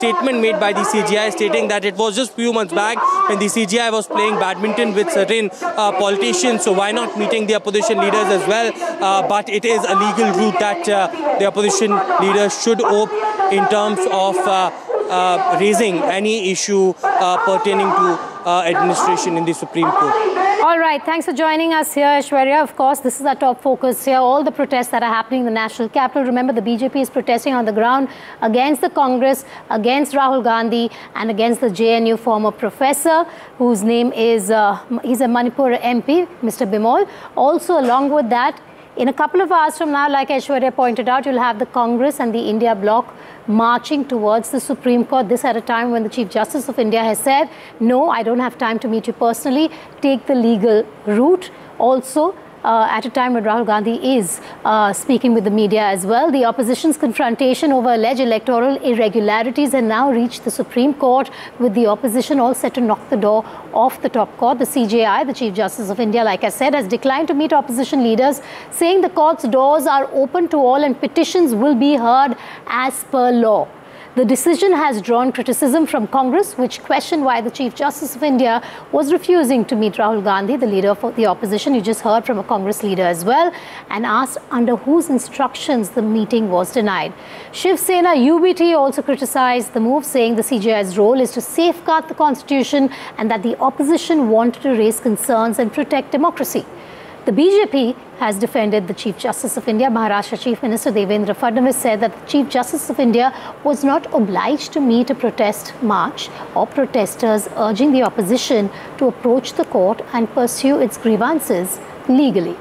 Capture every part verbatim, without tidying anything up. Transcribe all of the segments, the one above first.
statement made by the C G I stating that it was just few months back when the C G I was playing badminton with certain uh, politicians, so why not meeting the opposition leaders as well? Uh, but it is a legal route that uh, the opposition leaders should opt in terms of uh, uh, raising any issue uh, pertaining to uh, administration in the Supreme Court. All right, thanks for joining us here, Aishwarya. Of course, this is our top focus here. All the protests that are happening in the national capital. Remember, the B J P is protesting on the ground against the Congress, against Rahul Gandhi, and against the J N U former professor, whose name is, uh, he's a Manipur M P, Mister Bimol. Also, along with that, in a couple of hours from now, like Aishwarya pointed out, you'll have the Congress and the India bloc marching towards the Supreme Court. This at a time when the Chief Justice of India has said, no, I don't have time to meet you personally. Take the legal route. Also, uh, at a time when Rahul Gandhi is uh, speaking with the media as well. The opposition's confrontation over alleged electoral irregularities has now reached the Supreme Court, with the opposition all set to knock the door off the top court. The C J I, the Chief Justice of India, like I said, has declined to meet opposition leaders, saying the court's doors are open to all and petitions will be heard as per law. The decision has drawn criticism from Congress, which questioned why the Chief Justice of India was refusing to meet Rahul Gandhi, the leader of the opposition. You just heard from a Congress leader as well, and asked under whose instructions the meeting was denied. Shiv Sena U B T also criticized the move, saying the C J I's role is to safeguard the constitution and that the opposition wanted to raise concerns and protect democracy. The B J P has defended the Chief Justice of India. Maharashtra Chief Minister Devendra Fadnavis said that the Chief Justice of India was not obliged to meet a protest march or protesters, urging the opposition to approach the court and pursue its grievances legally.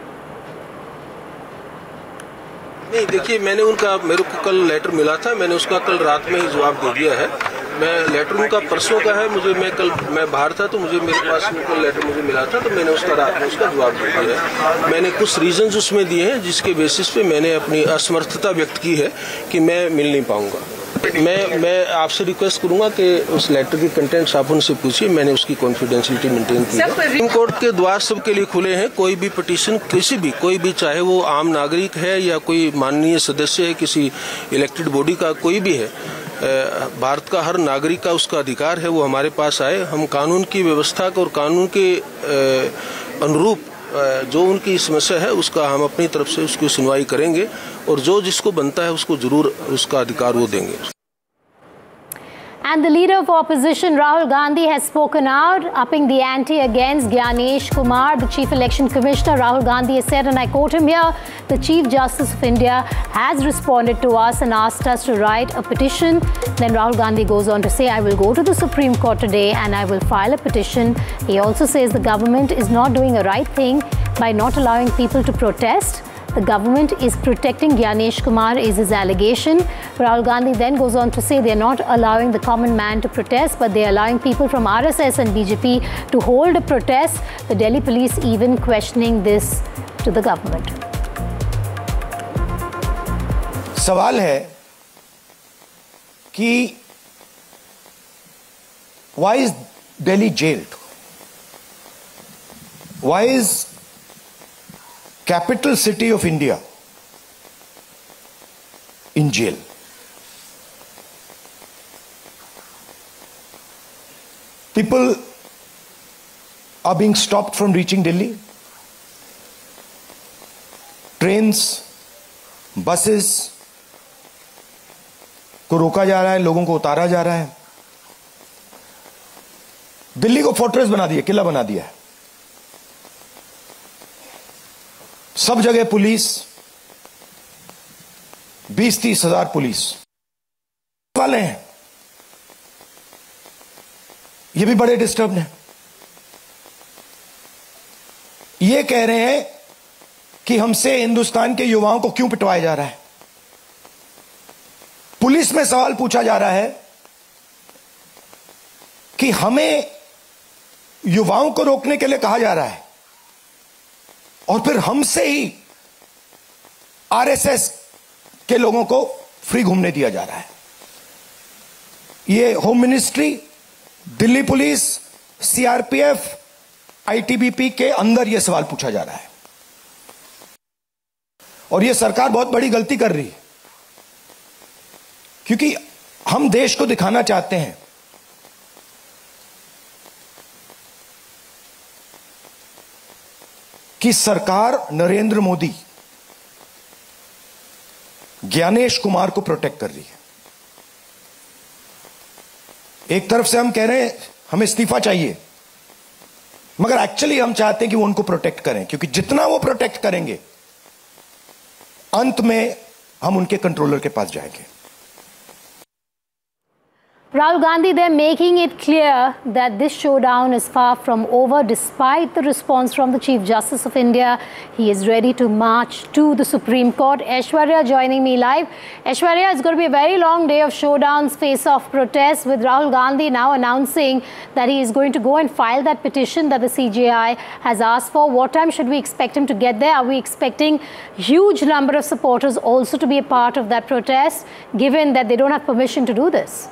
नहीं, देखिए, मैंने उनका मेरे को कल letter मिला था, मैंने उसका कल रात में ही जवाब दे दिया है। मैं लेटर उनका परसों का है, मुझे मैं कल मैं बाहर था तो मुझे मेरे पास उनका लेटर मुझे मिला था, तो मैंने उसका रात में उसका जवाब दे दिया है। मैंने कुछ रीजंस उसमें दिए हैं जिसके बेसिस पे मैंने अपनी असमर्थता व्यक्त की है कि मैं मिल नहीं पाऊंगा। मैं मैं आपसे रिक्वेस्ट करूंगा कि उस लेटर की कंटेंट्स आप उनसे पूछिए, मैंने उसकी कॉन्फिडेंशियलिटी मेंटेन की है। सुप्रीम कोर्ट के द्वार सबके लिए खुले हैं। कोई भी पिटीशन किसी भी कोई भी, चाहे वो आम नागरिक है या कोई माननीय सदस्य है किसी इलेक्टेड बॉडी का, कोई भी है, भारत का हर नागरिक का उसका अधिकार है वो हमारे पास आए। हम कानून की व्यवस्था को और कानून के अनुरूप जो उनकी समस्या है उसका हम अपनी तरफ से उसकी सुनवाई करेंगे और जो जिसको बनता है उसको जरूर उसका अधिकार वो देंगे। And the leader of opposition, Rahul Gandhi, has spoken out, upping the ante against Gyanesh Kumar, the Chief Election Commissioner. Rahul Gandhi has said, and I quote him here, the Chief Justice of India has responded to us and asked us to write a petition. Then Rahul Gandhi goes on to say, I will go to the Supreme Court today and I will file a petition. He also says the government is not doing a right thing by not allowing people to protest. The government is protecting Gyanesh Kumar, is his allegation. Rahul Gandhi then goes on to say they are not allowing the common man to protest, but they are allowing people from R S S and B J P to hold a protest. The Delhi police even questioning this to the government. सवाल है कि why is Delhi jailed? Why is capital city of India in jail? People are being stopped from reaching Delhi. Trains, buses को रोका जा रहा है, लोगों को उतारा जा रहा है। दिल्ली को फोर्ट्रेस बना दिया, किला बना दिया है। सब जगह पुलिस, बीस तीस हजार पुलिस वाले हैं। ये भी बड़े डिस्टर्ब हैं। ये कह रहे हैं कि हमसे हिंदुस्तान के युवाओं को क्यों पिटवाया जा रहा है। पुलिस में सवाल पूछा जा रहा है कि हमें युवाओं को रोकने के लिए कहा जा रहा है और फिर हमसे ही आरएसएस के लोगों को फ्री घूमने दिया जा रहा है। ये home ministry, Delhi police, CRPF, ITBP के अंदर यह सवाल पूछा जा रहा है और यह सरकार बहुत बड़ी गलती कर रही है, क्योंकि हम देश को दिखाना चाहते हैं कि सरकार नरेंद्र मोदी ज्ञानेश कुमार को प्रोटेक्ट कर रही है। एक तरफ से हम कह रहे हैं हमें इस्तीफा चाहिए, मगर एक्चुअली हम चाहते हैं कि वो उनको प्रोटेक्ट करें, क्योंकि जितना वो प्रोटेक्ट करेंगे अंत में हम उनके कंट्रोलर के पास जाएंगे। Rahul Gandhi, they're making it clear that this showdown is far from over. Despite the response from the Chief Justice of India, he is ready to march to the Supreme Court. Aishwarya joining me live. Aishwarya, it's going to be a very long day of showdowns, face-off protests, with Rahul Gandhi now announcing that he is going to go and file that petition that the C J I has asked for. What time should we expect him to get there? Are we expecting huge number of supporters also to be a part of that protest, given that they don't have permission to do this?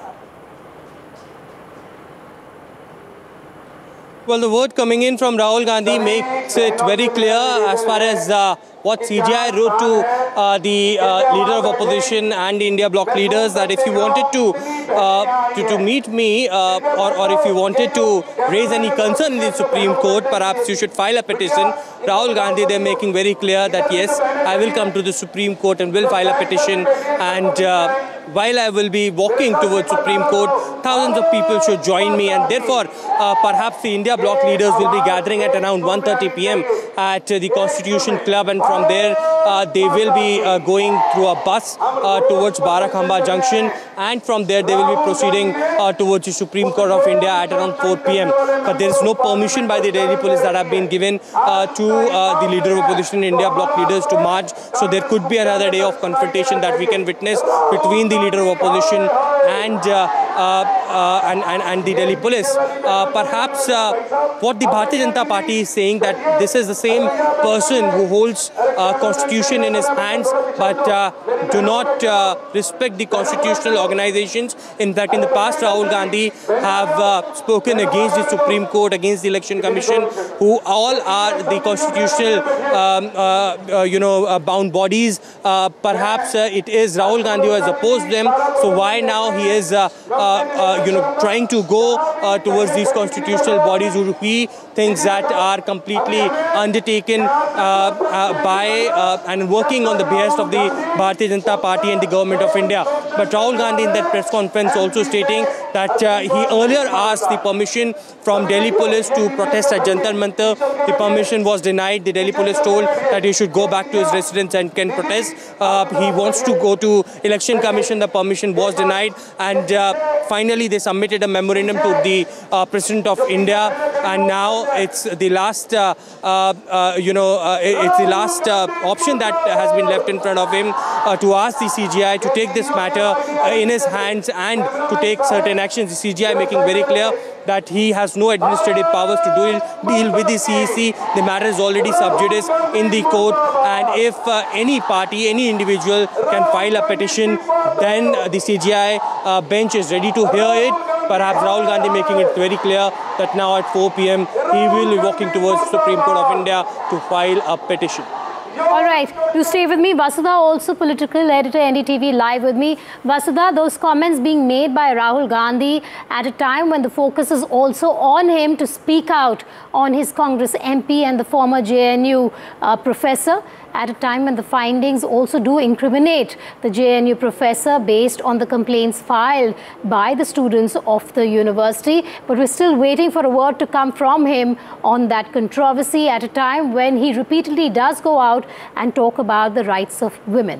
Well, the word coming in from Rahul Gandhi makes it very clear as far as uh, what C J I wrote to uh, the uh, leader of opposition and the India bloc leaders, that if you wanted to uh, to, to meet me uh, or, or if you wanted to raise any concern in the Supreme Court, perhaps you should file a petition. Rahul Gandhi, they're making very clear that yes, I will come to the Supreme Court and will file a petition, and uh, while I will be walking towards Supreme Court, thousands of people should join me, and therefore uh, perhaps the India bloc leaders will be gathering at around one thirty p m at uh, the Constitution Club, and from there uh, they will be uh, going through a bus uh, towards Barakhamba Junction, and from there they will be proceeding uh, towards the Supreme Court of India at around four p m But there is no permission by the Delhi police that have been given uh, to uh, the leader of opposition India bloc leaders to march, so there could be another day of confrontation that we can witness between the leader of opposition and uh, uh, uh, and, and and the Delhi police. Uh, perhaps uh, what the Bharatiya Janata Party is saying, that this is the same person who holds uh, constitution in his hands, but uh, do not uh, respect the constitutional organizations. In fact, in the past, Rahul Gandhi have uh, spoken against the Supreme Court, against the Election Commission, who all are the constitutional, um, uh, uh, you know, uh, bound bodies. Uh, perhaps uh, it is Rahul Gandhi who has opposed them. So why now he is, uh, uh, uh, you know, trying to go uh, towards these constitutional bodies who he thinks that are completely undertaken uh, uh, by uh, and working on the behest of the Bharatiya Janata Party and the government of India. But Rahul Gandhi in that press conference also stating that uh, he earlier asked the permission from Delhi police to protest at Jantar Mantar. The permission was denied. The Delhi police told that he should go back to his residence and can protest. Uh, he wants to go to Election Commission. The permission was denied, and uh, finally they submitted a memorandum to the uh, President of India, and now it's the last, uh, uh, uh, you know, uh, it's the last uh, option that has been left in front of him uh, to ask the C J I to take this matter uh, in his hands and to take certain actions. The C J I making very clear that he has no administrative powers to deal, deal with the C E C. The matter is already sub judice in the court, and if uh, any party, any individual can file a petition, then uh, the C J I uh, bench is ready to hear it. Perhaps Rahul Gandhi making it very clear that now at four p m he will be walking towards the Supreme Court of India to file a petition. All right, you stay with me. Vasudha, also political editor, N D T V, live with me. Vasudha, those comments being made by Rahul Gandhi at a time when the focus is also on him to speak out on his Congress M P and the former J N U uh, professor, at a time when the findings also do incriminate the J N U professor based on the complaints filed by the students of the university. But we're still waiting for a word to come from him on that controversy at a time when he repeatedly does go out and talk about the rights of women.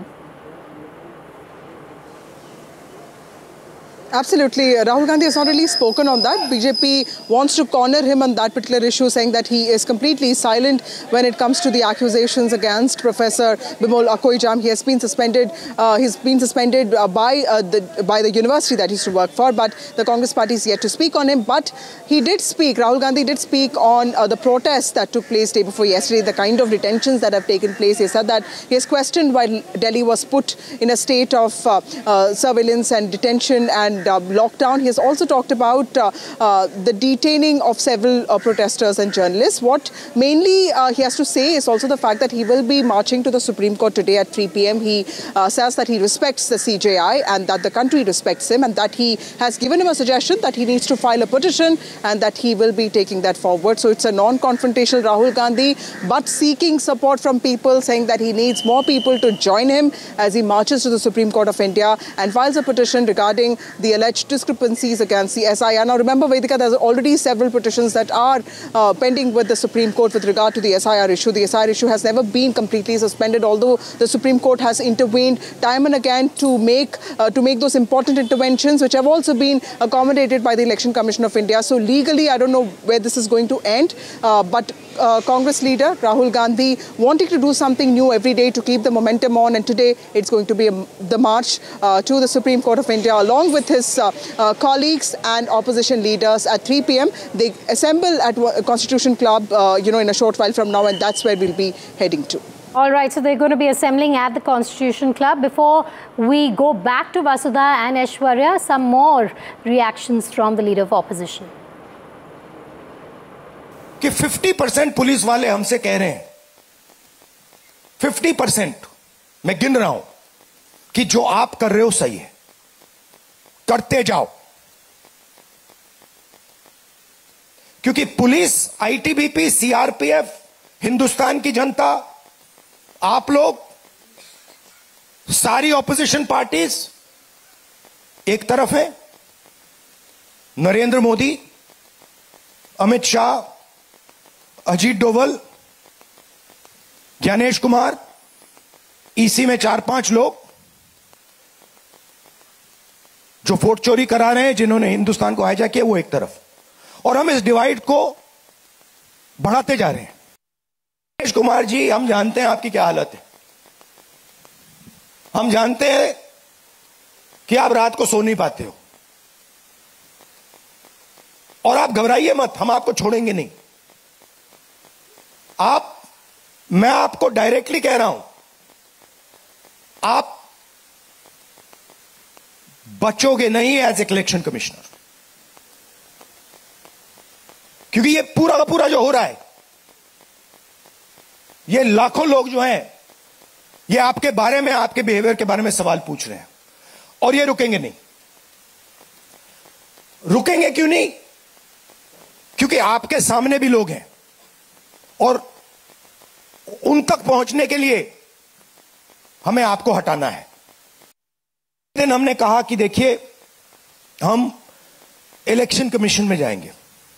Absolutely. Rahul Gandhi has not really spoken on that. B J P wants to corner him on that particular issue, saying that he is completely silent when it comes to the accusations against Professor Bimol Akoijam. He has been suspended. Uh, he's been suspended uh, by uh, the by the university that he used to work for. But the Congress party is yet to speak on him. But he did speak. Rahul Gandhi did speak on uh, the protests that took place day before yesterday. The kind of detentions that have taken place. He said that he has questioned why Delhi was put in a state of uh, uh, surveillance and detention and and uh, lockdown. He has also talked about uh, uh, the detaining of several uh, protesters and journalists. What mainly uh, he has to say is also the fact that he will be marching to the Supreme Court today at three p m He uh, says that he respects the C J I and that the country respects him, and that he has given him a suggestion that he needs to file a petition and that he will be taking that forward. So it's a non-confrontational Rahul Gandhi, but seeking support from people, saying that he needs more people to join him as he marches to the Supreme Court of India and files a petition regarding the alleged discrepancies against the S I R. Now remember, Vedika, there's already several petitions that are uh, pending with the Supreme Court with regard to the S I R issue. The S I R issue has never been completely suspended, although the Supreme Court has intervened time and again to make uh, to make those important interventions, which have also been accommodated by the Election Commission of India. So legally, I don't know where this is going to end, uh, but uh, Congress leader Rahul Gandhi wanting to do something new every day to keep the momentum on, and today it's going to be a, the march uh, to the Supreme Court of India along with his uh, uh, colleagues and opposition leaders at three p m They assemble at Constitution Club, uh, you know, in a short while from now, and that's where we'll be heading to. All right, so they're going to be assembling at the Constitution Club. Before we go back to Vasudha and Aishwarya, some more reactions from the leader of opposition. कि fifty percent police वाले हमसे कह रहे हैं, fifty percent मैं गिन रहा हूं कि जो आप कर रहे हो सही है, करते जाओ, क्योंकि police, I T B P, C R P F, Hindustan की जनता, आप लोग, सारी ऑपोजिशन पार्टीज एक तरफ है, नरेंद्र मोदी, अमित शाह, अजीत डोवल, ज्ञानेश कुमार, ईसी में चार पांच लोग जो वोट चोरी करा रहे हैं, जिन्होंने हिंदुस्तान को हाईजैक किया, वो एक तरफ, और हम इस डिवाइड को बढ़ाते जा रहे हैं। ज्ञानेश कुमार जी, हम जानते हैं आपकी क्या हालत है, हम जानते हैं कि आप रात को सो नहीं पाते हो, और आप घबराइए मत, हम आपको छोड़ेंगे नहीं। आप, मैं आपको डायरेक्टली कह रहा हूं, आप बचोगे नहीं एज इलेक्शन कमिश्नर, क्योंकि ये पूरा का पूरा जो हो रहा है, ये लाखों लोग जो हैं, ये आपके बारे में, आपके बिहेवियर के बारे में सवाल पूछ रहे हैं, और ये रुकेंगे नहीं। रुकेंगे क्यों नहीं? क्योंकि आपके सामने भी लोग हैं, और उन तक पहुंचने के लिए हमें आपको हटाना है। दिन हमने कहा कि देखिए, हम इलेक्शन कमीशन में जाएंगे,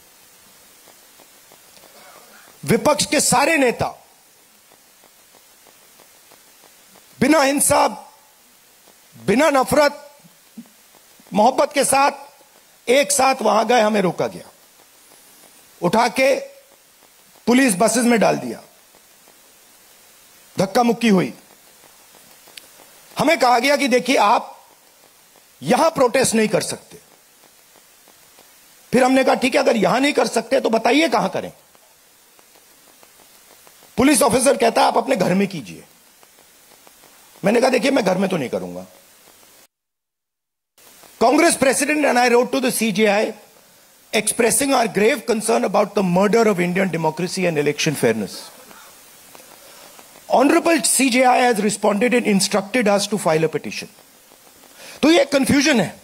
विपक्ष के सारे नेता बिना हिंसा, बिना नफरत, मोहब्बत के साथ एक साथ वहां गए, हमें रोका गया, उठा के पुलिस बसेस में डाल दिया, धक्का मुक्की हुई, हमें कहा गया कि देखिए आप यहां प्रोटेस्ट नहीं कर सकते। फिर हमने कहा ठीक है, अगर यहां नहीं कर सकते तो बताइए कहां करें। पुलिस ऑफिसर कहता है आप अपने घर में कीजिए। मैंने कहा देखिए मैं घर में तो नहीं करूंगा। Congress president and I wrote to the C J I expressing our grave concern about the murder of Indian democracy and election fairness. Honorable C J I has responded and instructed us to file a petition. तो ये confusion है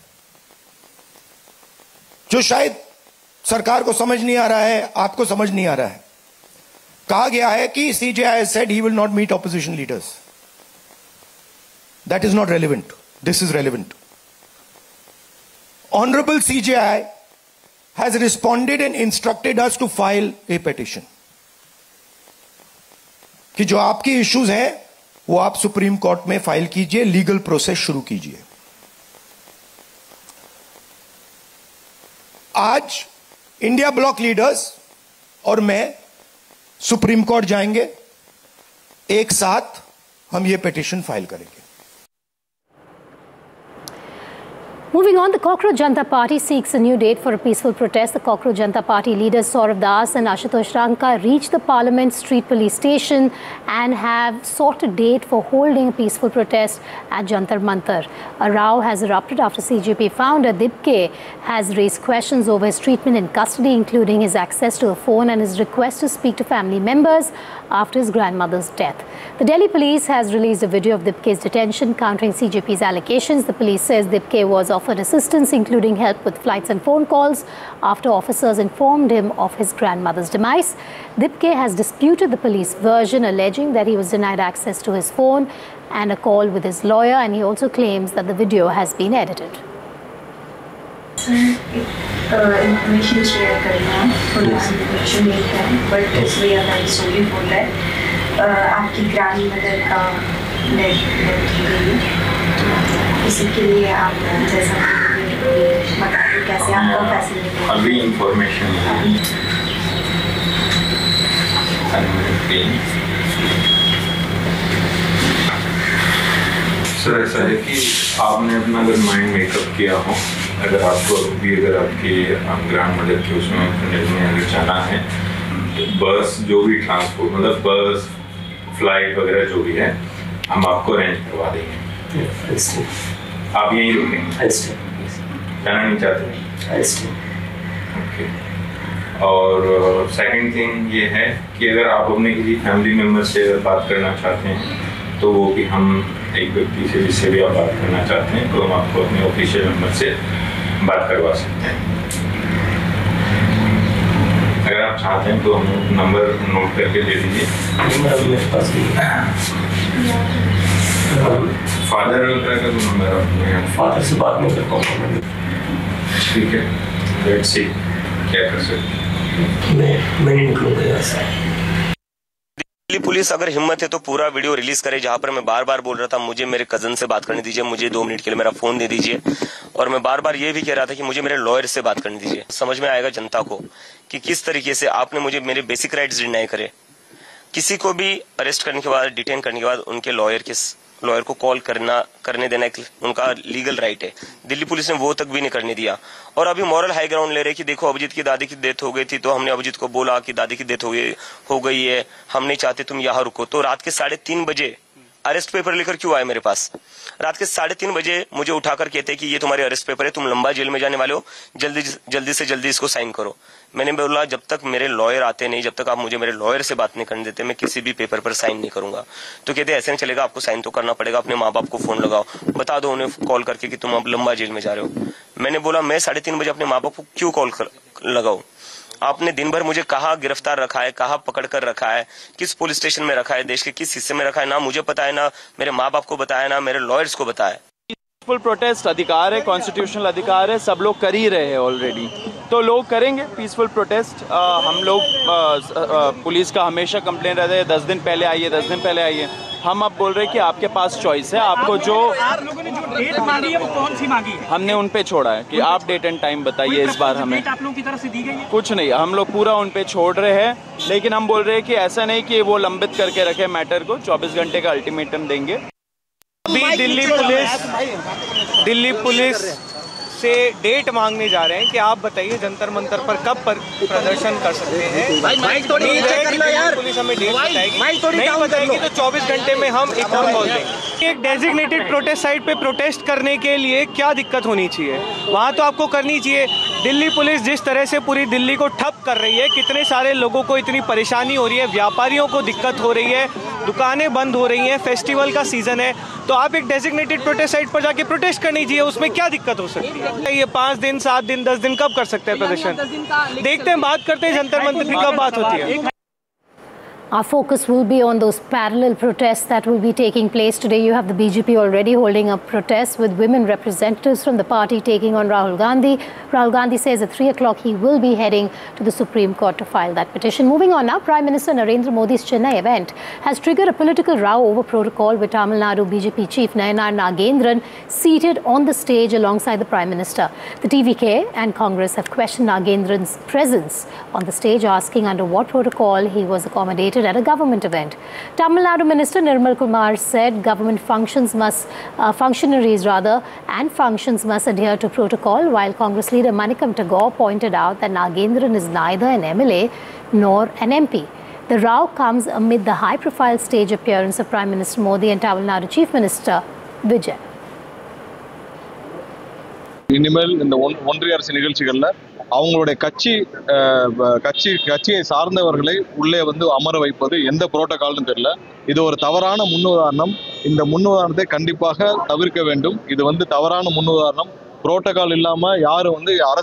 जो शायद सरकार को समझ नहीं आ रहा है, आपको समझ नहीं आ रहा है। कहा गया है कि C J I has said he will not meet opposition leaders. That is not relevant. This is relevant. Honorable C J I has responded and instructed us to file a petition कि जो आपकी issues हैं वो आप supreme court में file कीजिए, legal process शुरू कीजिए। आज इंडिया ब्लॉक लीडर्स और मैं सुप्रीम कोर्ट जाएंगे, एक साथ हम ये पिटीशन फाइल करेंगे। Moving on, the Cockroach Janata Party seeks a new date for a peaceful protest. The Cockroach Janata Party leaders Saurav Das and Ashutosh Ranka reached the Parliament Street Police Station and have sought a date for holding a peaceful protest at Jantar Mantar. A row has erupted after C J P founder Dipke has raised questions over his treatment in custody, including his access to a phone and his request to speak to family members after his grandmother's death. The Delhi police has released a video of Dipke's detention, countering C J P's allegations. The police says Dipke was offered assistance, including help with flights and phone calls, after officers informed him of his grandmother's demise. Dipke has disputed the police version, alleging that he was denied access to his phone and a call with his lawyer, and he also claims that the video has been edited. Information share करना थोड़ा information नहीं है, but इस way अगर story बोल रहा है, आपकी grandmother का death की गई, इसी के लिए आप जैसा बताइए कैसे आपको फैसिलिटी अभी information सर ऐसा है कि आपने अपना अगर माइंड मेकअप किया हो, अगर आपको भी अगर आपकी ग्रैंड मदर के उसमें में अगर जाना है तो बस जो भी ट्रांसपोर्ट मतलब बस फ्लाइट वगैरह जो भी है हम आपको अरेंज करवा देंगे। आप यहीं रुकेंगे, जाना नहीं चाहते? ओके। और सेकंड थिंग ये है कि अगर आप अपने किसी फैमिली मेम्बर से अगर बात करना चाहते हैं तो वो भी हम एक व्यक्ति से जिससे भी आप बात करना चाहते हैं तो हम आपको अपने ऑफिशियल नंबर से बात करवा सकते हैं। अगर आप चाहते हैं तो हम नंबर नोट करके दे दीजिए। मेरे पास फादर का जो नंबर है, फादर से बात नहीं कर पाऊंगा। ठीक है, लेट्स सी क्या कर सकते। मैं मैं नहीं निकलूंगा यहाँ से। दिल्ली पुलिस अगर हिम्मत है तो पूरा वीडियो रिलीज करे, जहां पर मैं बार बार बोल रहा था मुझे मेरे कजन से बात करने दीजिए, मुझे दो मिनट के लिए मेरा फोन दे दीजिए, और मैं बार बार ये भी कह रहा था कि मुझे मेरे लॉयर से बात करने दीजिए। समझ में आएगा जनता को कि किस तरीके से आपने मुझे मेरे बेसिक राइट्स डिनाई करे। किसी को भी अरेस्ट करने के बाद, डिटेन करने के बाद उनके लॉयर के लॉयर को कॉल करना करने देना एक उनका लीगल राइट है। दिल्ली पुलिस ने वो तक भी नहीं करने दिया, और अभी मॉरल हाई ग्राउंड ले रहे कि देखो अभिजीत की दादी की डेथ हो गई थी तो हमने अभिजीत को बोला कि दादी की डेथ हो गई हो गई है, हम नहीं चाहते तुम यहाँ रुको। तो रात के साढ़े तीन बजे अरेस्ट पेपर लेकर क्यों आए मेरे पास? रात के साढ़े तीन बजे मुझे उठाकर कहते कि ये तुम्हारे अरेस्ट पेपर है, तुम लंबा जेल में जाने वाले हो, जल्दी जल्दी से जल्दी इसको साइन करो। मैंने बोला जब तक मेरे लॉयर आते नहीं, जब तक आप मुझे मेरे लॉयर से बात नहीं करने देते, मैं किसी भी पेपर पर साइन नहीं करूंगा। तो कहते ऐसे नहीं चलेगा, आपको साइन तो करना पड़ेगा, अपने माँ बाप को फोन लगाओ, बता दो उन्हें कॉल करके कि तुम अब लंबा जेल में जा रहे हो। मैंने बोला मैं साढ़े तीन बजे अपने माँ बाप को क्यों कॉल लगाऊं? आपने दिन भर मुझे कहाँ गिरफ्तार रखा है, कहाँ पकड़ कर रखा है, किस पुलिस स्टेशन में रखा है, देश के किस हिस्से में रखा है, ना मुझे पता है, ना मेरे माँ बाप को बताया, ना मेरे लॉयर्स को बताया। पीसफुल प्रोटेस्ट अधिकार है, कॉन्स्टिट्यूशनल अधिकार है, सब लोग कर ही रहे हैं ऑलरेडी, तो लोग करेंगे पीसफुल प्रोटेस्ट। हम लोग आ, आ, पुलिस का हमेशा कंप्लेन रहता है दस दिन पहले आइए, दस दिन पहले आइए। हम अब बोल रहे हैं कि आपके पास चॉइस है, आपको जो आप लोगों ने जो डेट मांगी है वो कौन सी मांगी है? हमने उन पे छोड़ा है कि आप डेट एंड टाइम बताइए इस बार हमें। आप लोगों की तरफ से दी गई है? कुछ नहीं, हम लोग पूरा उन पे छोड़ रहे हैं, लेकिन हम बोल रहे हैं कि ऐसा नहीं कि वो लंबित करके रखे मैटर को, चौबीस घंटे का अल्टीमेटम देंगे। अभी दिल्ली पुलिस दिल्ली पुलिस से डेट मांगने जा रहे हैं कि आप बताइए जंतर मंतर पर कब पर प्रदर्शन कर सकते हैं। पुलिस हमें डेट बताएगी, नहीं बताएगी तो चौबीस घंटे में हम एक और कॉल देंगे। एक डेजिग्नेटेड प्रोटेस्ट साइट पे प्रोटेस्ट करने के लिए क्या दिक्कत होनी चाहिए? वहाँ तो आपको करनी चाहिए। दिल्ली पुलिस जिस तरह से पूरी दिल्ली को ठप कर रही है, कितने सारे लोगों को इतनी परेशानी हो रही है, व्यापारियों को दिक्कत हो रही है, दुकानें बंद हो रही हैं, फेस्टिवल का सीजन है, तो आप एक डेजिग्नेटेड प्रोटेस्ट साइट पर जाके प्रोटेस्ट करनी चाहिए। उसमें क्या दिक्कत हो सकती है? ये पाँच दिन, सात दिन, दस दिन कब कर सकते हैं प्रदर्शन? देखते हैं, बात करते हैं जंतर मंतर की कब बात होती है। Our focus will be on those parallel protests that will be taking place today. You have the B J P already holding a protest with women representatives from the party taking on Rahul Gandhi. Rahul Gandhi says at three o'clock he will be heading to the Supreme Court to file that petition. Moving on now, Prime Minister Narendra Modi's Chennai event has triggered a political row over protocol with Tamil Nadu B J P chief Nayanar Nagendran seated on the stage alongside the Prime Minister. The T V K and Congress have questioned Nagendran's presence on the stage, asking under what protocol he was accommodated celebrated at a government event. Tamil Nadu Minister Nirmal Kumar said government functions must, uh, functionaries rather, and functions must adhere to protocol, while Congress leader Manikam Tagore pointed out that Nagendran is neither an M L A nor an M P. The row comes amid the high-profile stage appearance of Prime Minister Modi and Tamil Nadu Chief Minister Vijay. இனிமேல் இந்த ஒன்றிய அரசு நிகழ்ச்சிகள்ல அவங்களுடைய கட்சி கட்சி கட்சியை சார்ந்தவர்களை உள்ளே வந்து அமர வைப்பது எந்த புரோட்டோகால்னு தெரியல. இது ஒரு தவறான முன்னுதாரணம். இந்த முன்னுதாரணத்தை கண்டிப்பாக தவிர்க்க வேண்டும். இது வந்து தவறான முன்னுதாரணம். புரோட்டோகால் இல்லாம யாரும் வந்து